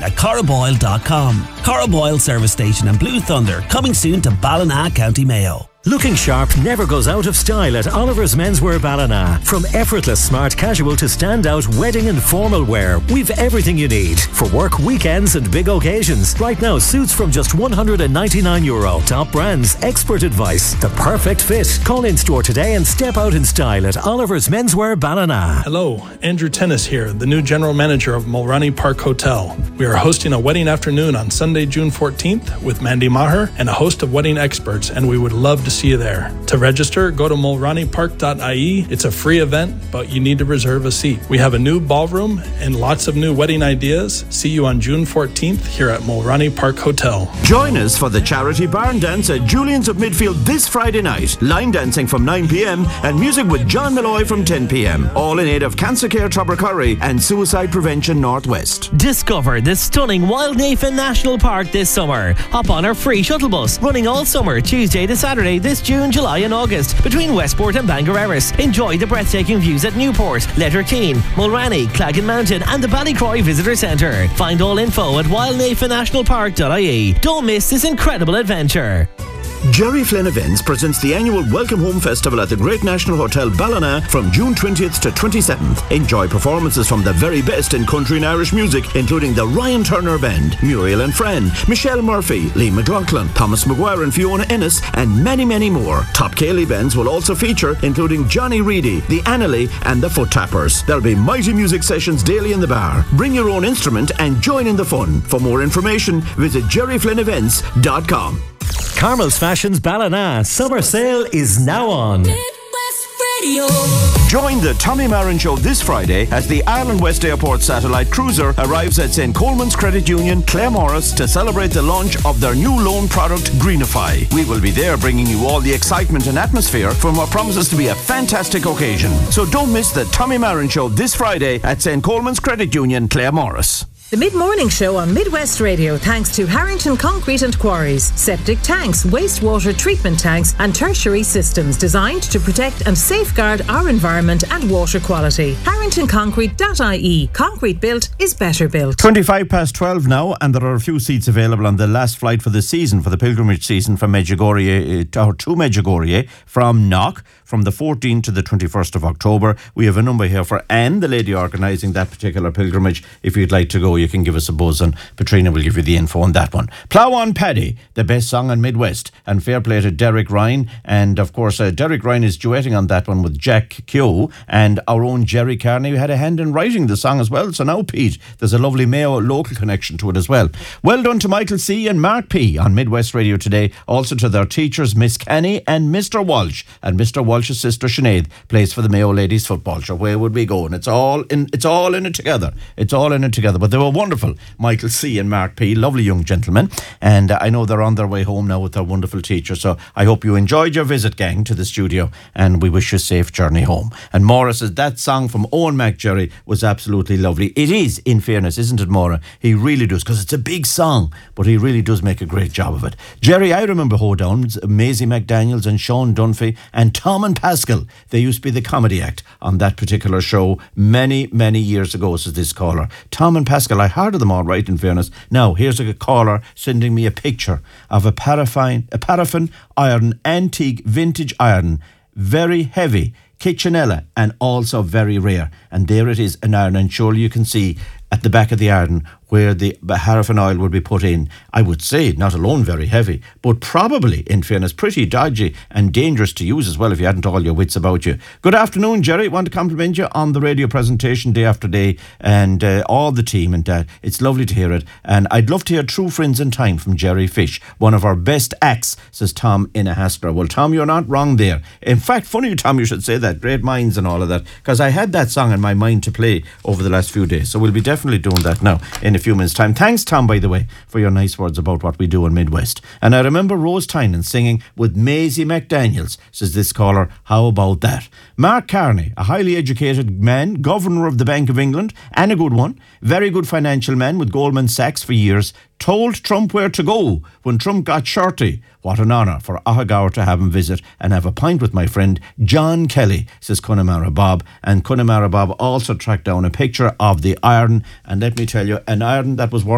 at Corraboyle.com. Corraboyle Service Station and Blue Thunder coming soon to Ballina, County Mayo. Looking sharp never goes out of style at Oliver's Menswear Ballina. From effortless smart casual to standout wedding and formal wear, we've everything you need for work, weekends and big occasions. Right now, suits from just €199. Top brands, expert advice, the perfect fit. Call in store today and step out in style at Oliver's Menswear Ballina. Hello, Andrew Tennis here, the new general manager of Mulroney Park Hotel. We are hosting a wedding afternoon on Sunday, June 14th with Mandy Maher and a host of wedding experts, and we would love to see you there. To register, go to mulroneypark.ie. It's a free event, but you need to reserve a seat. We have a new ballroom and lots of new wedding ideas. See you on June 14th here at Mulroney Park Hotel. Join us for the charity barn dance at Julian's of Midfield this Friday night. Line dancing from 9 p.m. and music with John Malloy from 10 p.m. All in aid of Cancer Care Tubbercurry and Suicide Prevention Northwest. Discover the stunning Wildnafen National Park this summer. Hop on our free shuttle bus running all summer, Tuesday to Saturday this June, July and August between Westport and Bangor Erris. Enjoy the breathtaking views at Newport, Letterkeene, Mulranny, Claggan Mountain and the Ballycroy Visitor Centre. Find all info at wildnafennationalpark.ie. Don't miss this incredible adventure. Jerry Flynn Events presents the annual Welcome Home Festival at the Great National Hotel Ballina from June 20th to 27th. Enjoy performances from the very best in country and Irish music, including the Ryan Turner Band, Muriel and Fran, Michelle Murphy, Lee McLaughlin, Thomas Maguire and Fiona Ennis, and many, many more. Top Cayley bands will also feature, including Johnny Reedy, the Annalee and the Foot Tappers. There'll be mighty music sessions daily in the bar. Bring your own instrument and join in the fun. For more information, visit jerryflynnevents.com. Carmel's Fashions Ballina. Summer sale is now on. Join the Tommy Marin Show this Friday as the Ireland West Airport Satellite Cruiser arrives at St. Coleman's Credit Union, Claremorris, to celebrate the launch of their new loan product, Greenify. We will be there bringing you all the excitement and atmosphere from what promises to be a fantastic occasion. So don't miss the Tommy Marin Show this Friday at St. Coleman's Credit Union, Claremorris. The Mid-Morning Show on Midwest Radio thanks to Harrington Concrete and Quarries. Septic tanks, wastewater treatment tanks and tertiary systems designed to protect and safeguard our environment and water quality. HarringtonConcrete.ie. Concrete built is better built. 12 now, and there are a few seats available on the last flight for the season, for the pilgrimage season from Medjugorje to Medjugorje from Knock from the 14th to the 21st of October. We have a number here for Anne, the lady organising that particular pilgrimage. If you'd like to go, you can give us a buzz and Patrina will give you the info on that one. Plough on Paddy, the best song on Midwest, and fair play to Derek Ryan. And of course, Derek Ryan is duetting on that one with Jack Keogh, and our own Jerry Carney had a hand in writing the song as well. So now, Pete, there's a lovely Mayo local connection to it as well. Well done to Michael C. and Mark P. on Midwest Radio today. Also to their teachers, Miss Kenny and Mr. Walsh. And Mr. Walsh's sister Sinead plays for the Mayo Ladies Football. So where would we go? And it's all in it together. It's all in it together. But they were wonderful, Michael C. and Mark P. Lovely young gentlemen. And I know they're on their way home now with their wonderful teacher. So I hope you enjoyed your visit, gang, to the studio. And we wish you a safe journey home. And Maura says that song from Owen McJerry was absolutely lovely. It is, in fairness, isn't it, Maura? He really does, because it's a big song, but he really does make a great job of it. Jerry, I remember Hoedowns, Maisie McDaniels and Sean Dunphy and Tom and Pascal. They used to be the comedy act on that particular show many, many years ago, says this caller. Tom and Pascal, I heard of them all right, in fairness. Now, here's a caller sending me a picture of a paraffin iron, antique vintage iron, very heavy, Kitchenella, and also very rare. And there it is, an iron, and surely you can see at the back of the iron where the paraffin oil would be put in. I would say not alone very heavy, but probably, in fairness, pretty dodgy and dangerous to use as well if you hadn't all your wits about you. Good afternoon, Jerry. Want to compliment you on the radio presentation day after day, and all the team, and it's lovely to hear it. And I'd love to hear True Friends in Time from Jerry Fish, one of our best acts, says Tom in a Haskell. Well, Tom, you're not wrong there. In fact, funny, Tom, you should say that. Great minds and all of that, because I had that song in my mind to play over the last few days. So we'll be definitely doing that now in a few minutes' time. Thanks, Tom, by the way, for your nice words about what we do in Midwest. And I remember Rose Tynan singing with Maisie McDaniels, says this caller. How about that? Mark Carney, a highly educated man, governor of the Bank of England, and a good one, very good financial man with Goldman Sachs for years, told Trump where to go when Trump got shorty. What an honour for Ahagaur to have him visit and have a pint with my friend John Kelly, says Connemara Bob. And Connemara Bob also tracked down a picture of the iron, and let me tell you, an iron that was worth